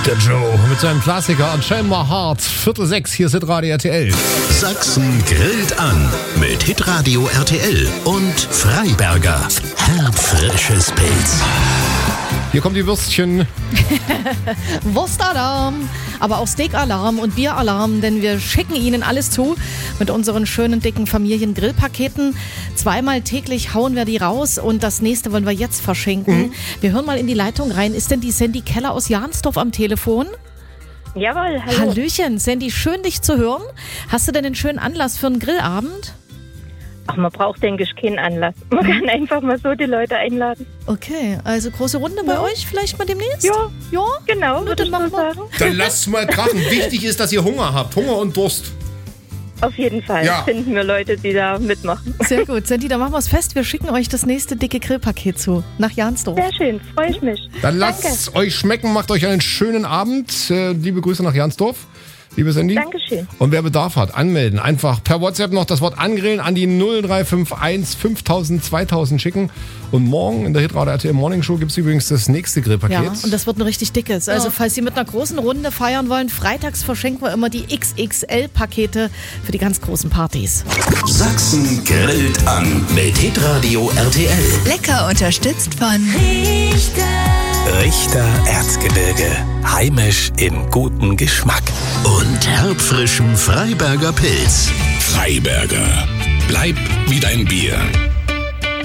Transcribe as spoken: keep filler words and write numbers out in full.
Der Joe mit seinem Klassiker Unchain My Heart. Viertel sechs, hier ist Hitradio R T L. Sachsen grillt an mit Hitradio R T L und Freiberger. Herbfrisches Pilz. Hier kommen die Würstchen. Wurstalarm, aber auch Steakalarm und Bieralarm, denn wir schicken Ihnen alles zu mit unseren schönen, dicken Familien-Grillpaketen. Zweimal täglich hauen wir die raus und das nächste wollen wir jetzt verschenken. Mhm. Wir hören mal in die Leitung rein. Ist denn die Sandy Keller aus Jahnsdorf am Telefon? Jawohl, hallo. Hallöchen, Sandy, schön dich zu hören. Hast du denn einen schönen Anlass für einen Grillabend? Ach, man braucht, denke ich, keinen Anlass. Man kann einfach mal so die Leute einladen. Okay, also große Runde bei ja. euch vielleicht mal demnächst? Ja, ja? Genau, würde ich mal sagen. Dann lasst mal krachen. Wichtig ist, dass ihr Hunger habt. Hunger und Durst. Auf jeden Fall ja. finden wir Leute, die da mitmachen. Sehr gut. Sandy, dann machen wir es fest. Wir schicken euch das nächste dicke Grillpaket zu. Nach Jahnsdorf. Sehr schön, freue ich mich. Dann lasst es euch schmecken. Macht euch einen schönen Abend. Äh, liebe Grüße nach Jahnsdorf. Liebe Sandy. Dankeschön. Und wer Bedarf hat, anmelden. Einfach per WhatsApp noch das Wort angrillen an die null drei fünf eins fünftausend zweitausend schicken. Und morgen in der Hitradio R T L Morning Show gibt es übrigens das nächste Grillpaket. Ja, und das wird ein richtig dickes. Also ja. falls Sie mit einer großen Runde feiern wollen, freitags verschenken wir immer die X X L-Pakete für die ganz großen Partys. Sachsen grillt an mit Hitradio R T L. Lecker unterstützt von Richter. Richter Erzgebirge. Heimisch in gutem Geschmack. Und herbfrischem Freiberger Pilz. Freiberger. Bleib wie dein Bier.